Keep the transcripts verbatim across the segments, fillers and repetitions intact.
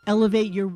Elevate your...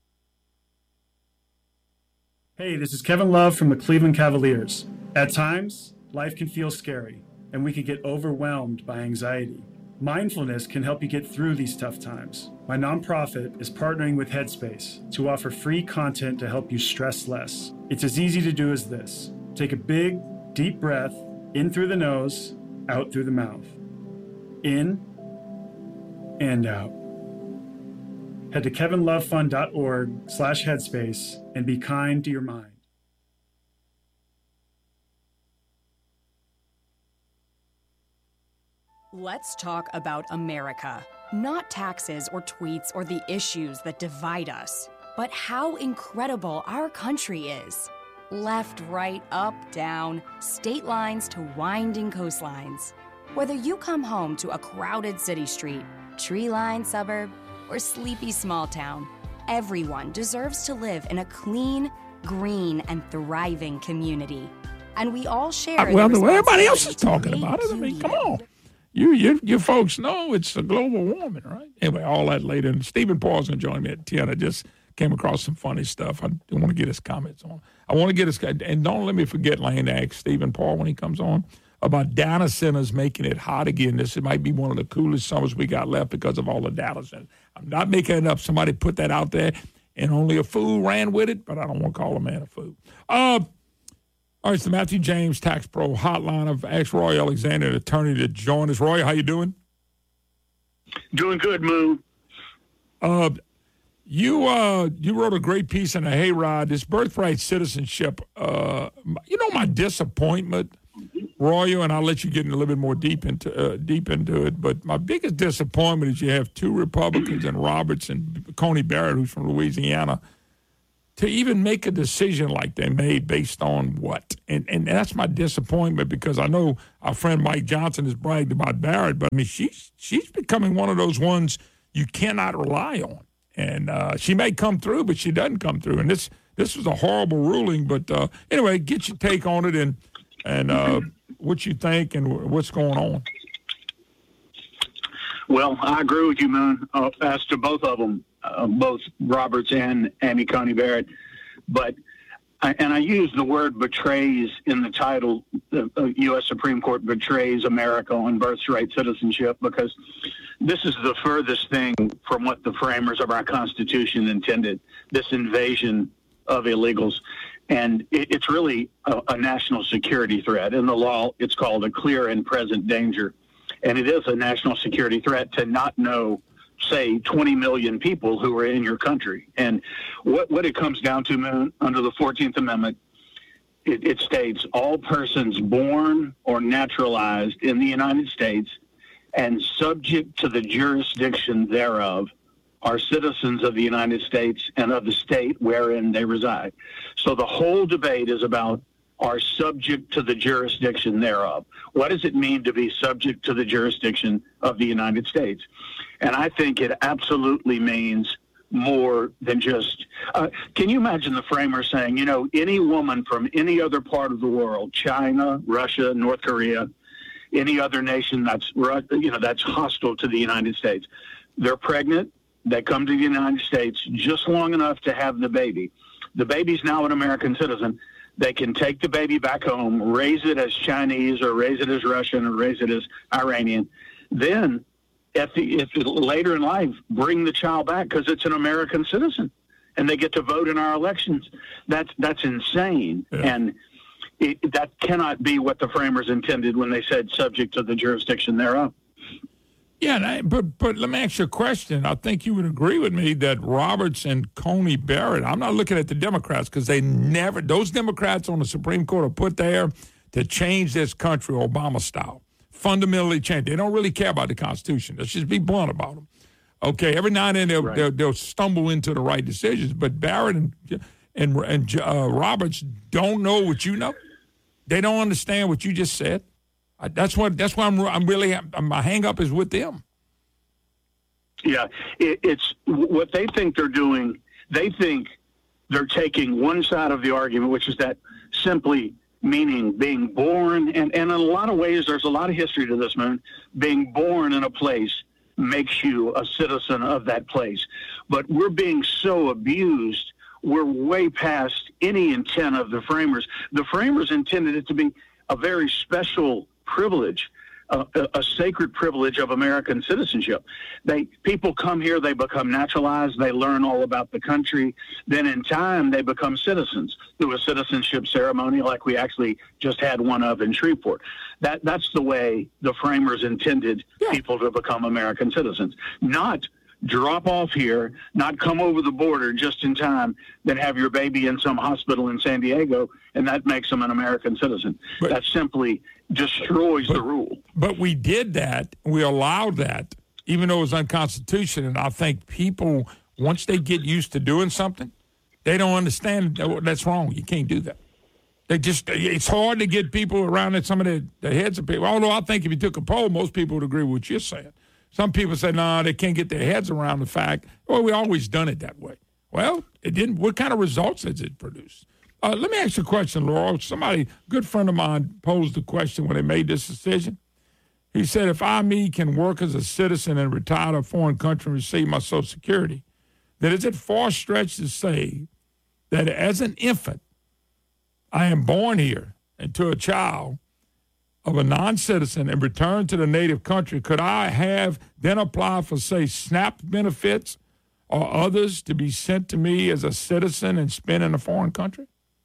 Hey, this is Kevin Love from the Cleveland Cavaliers. At times, life can feel scary, and we can get overwhelmed by anxiety. Mindfulness can help you get through these tough times. My nonprofit is partnering with Headspace to offer free content to help you stress less. It's as easy to do as this. Take a big, deep breath in through the nose, out through the mouth. In and out. Head to kevinlovefund.org slash headspace and be kind to your mind. Let's talk about America. Not taxes or tweets or the issues that divide us, but how incredible our country is. Left, right, up, down, state lines to winding coastlines. Whether you come home to a crowded city street, tree-lined suburb, or sleepy small town, everyone deserves to live in a clean, green, and thriving community. And we all share Uh, well, the the way everybody else is responsibility talking to about it, I make mean, you come leader. on. You, you, you folks know it's a global warming, right? Anyway, all that later. And Stephen Paul's going to join me at ten. I just came across some funny stuff. I want to get his comments on. I want to get his, and don't let me forget, Lane, to ask Stephen Paul when he comes on about data centers making it hot again. This might be one of the coolest summers we got left because of all the data centers. I'm not making it up. Somebody put that out there, and only a fool ran with it, but I don't want to call a man a fool. Uh, all right, it's the Matthew James Tax Pro hotline. I've asked Roy Alexander, an attorney, to join us. Roy, how you doing? Doing good, Moon. Uh, you uh, you wrote a great piece in the Hayride, this birthright citizenship. Uh, you know my disappointment, Roy, and I'll let you get in a little bit more deep into uh, deep into it. But my biggest disappointment is you have two Republicans and Roberts and Coney Barrett, who's from Louisiana, to even make a decision like they made based on what? And and that's my disappointment, because I know our friend Mike Johnson has bragged about Barrett, but I mean she's she's becoming one of those ones you cannot rely on. And uh, she may come through, but she doesn't come through. And this this was a horrible ruling. But uh, anyway, get your take on it and and uh, what you think and what's going on. Well, I agree with you, Moon, uh, as to both of them, uh, both Roberts and Amy Coney Barrett. But, I, and I use the word betrays in the title, the uh, U S Supreme Court betrays America on birthright citizenship, because this is the furthest thing from what the framers of our Constitution intended, this invasion of illegals. And it, it's really a, a national security threat. In the law, it's called a clear and present danger. And it is a national security threat to not know, say, twenty million people who are in your country. And what, what it comes down to, Moon, under the fourteenth Amendment, it, it states all persons born or naturalized in the United States and subject to the jurisdiction thereof are citizens of the United States and of the state wherein they reside. So the whole debate is about are subject to the jurisdiction thereof. What does it mean to be subject to the jurisdiction of the United States? And I think it absolutely means more than just, uh, can you imagine the framer saying, you know, any woman from any other part of the world, China, Russia, North Korea, any other nation that's, you know, that's hostile to the United States, they're pregnant, they come to the United States just long enough to have the baby. The baby's now an American citizen. They can take the baby back home, raise it as Chinese or raise it as Russian or raise it as Iranian. Then, if, the, if later in life, bring the child back because it's an American citizen and they get to vote in our elections. That's, that's insane. Yeah. And it, that cannot be what the framers intended when they said subject to the jurisdiction thereof. Yeah, and I, but but let me ask you a question. I think you would agree with me that Roberts and Coney Barrett, I'm not looking at the Democrats because they never, those Democrats on the Supreme Court are put there to change this country Obama style, fundamentally change. They don't really care about the Constitution. Let's just be blunt about them. Okay, every now and then they'll, right. they'll, they'll stumble into the right decisions, but Barrett and and, and uh, Roberts don't know what you know. They don't understand what you just said. That's what. That's why I'm. I'm really. My hang up is with them. Yeah, it, it's what they think they're doing. They think they're taking one side of the argument, which is that simply meaning being born, and, and in a lot of ways, there's a lot of history to this, man. Being born in a place makes you a citizen of that place. But we're being so abused. We're way past any intent of the framers. The framers intended it to be a very special privilege, a, a sacred privilege of American citizenship. They people come here, they become naturalized, they learn all about the country. Then in time, they become citizens through a citizenship ceremony like we actually just had one of in Shreveport. That That's the way the framers intended yeah. people to become American citizens, not drop off here, not come over the border just in time, then have your baby in some hospital in San Diego, and that makes them an American citizen. But, that simply destroys but, the rule. But we did that. We allowed that, even though it was unconstitutional. And I think people, once they get used to doing something, they don't understand that that's wrong. You can't do that. They just, it's hard to get people around at some of the, the heads of people. Although I think if you took a poll, most people would agree with what you're saying. Some people say, no, nah, they can't get their heads around the fact, well, we always done it that way. Well, it didn't. What kind of results did it produce? Uh, let me ask you a question, Laurel. Somebody, a good friend of mine, posed the question when they made this decision. He said, if I, me, can work as a citizen and retire to a foreign country and receive my Social Security, then is it far-stretched to say that as an infant, I am born here into a child of a non-citizen and return to the native country, could I have then apply for, say, SNAP benefits or others to be sent to me as a citizen and spend in a foreign country?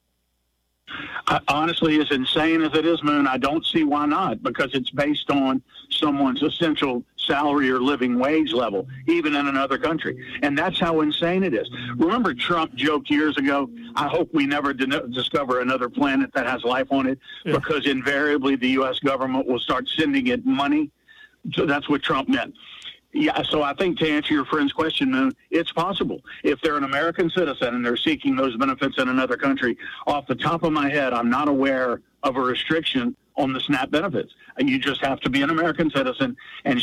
Uh, honestly, as insane as it is, Moon, I don't see why not, because it's based on someone's essential salary or living wage level, even in another country. And that's how insane it is. Remember Trump joked years ago, I hope we never di- discover another planet that has life on it, yeah. because invariably the U S government will start sending it money. So that's what Trump meant. Yeah, so I think to answer your friend's question, Moon, it's possible. If they're an American citizen and they're seeking those benefits in another country, off the top of my head, I'm not aware of a restriction on the SNAP benefits. You just have to be an American citizen and